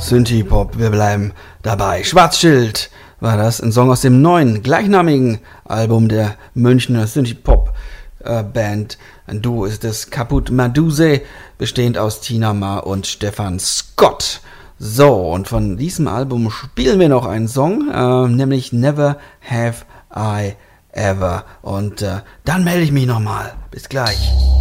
Synthie-Pop, wir bleiben dabei. Schwarzschild war das, ein Song aus dem neuen, gleichnamigen Album der Münchner Synthie-Pop-Band. Ein Duo ist es, Kaput Maduse, bestehend aus Tina Ma und Stefan Scott. So, und von diesem Album spielen wir noch einen Song, nämlich Never Have I Ever. Und dann melde ich mich nochmal. Bis gleich.